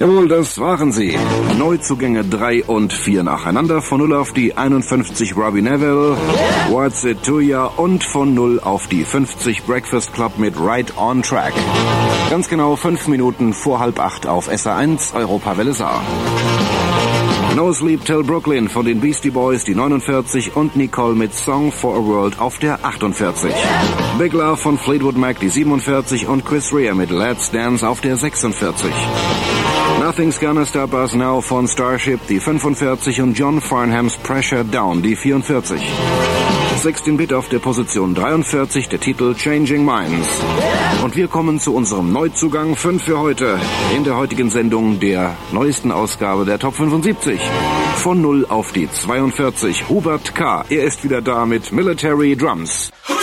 Jawohl, das waren sie. Neuzugänge 3 und 4 nacheinander. Von 0 auf die 51 Robbie Neville, What's It To Ya und von 0 auf die 50 Breakfast Club mit Right On Track. Ganz genau 5 Minuten vor 7:30 auf SA1 Europawelle Saar. No Sleep Till Brooklyn von den Beastie Boys, die 49 und Nicole mit Song for a World auf der 48. Big Love von Fleetwood Mac, die 47 und Chris Rea mit Let's Dance auf der 46. Nothing's Gonna Stop Us Now von Starship, die 45 und John Farnhams Pressure Down, die 44. 16-Bit auf der Position 43, der Titel Changing Minds. Und wir kommen zu unserem Neuzugang 5 für heute. In der heutigen Sendung der neuesten Ausgabe der Top 75. Von 0 auf die 42, Hubert K. Er ist wieder da mit Military Drums.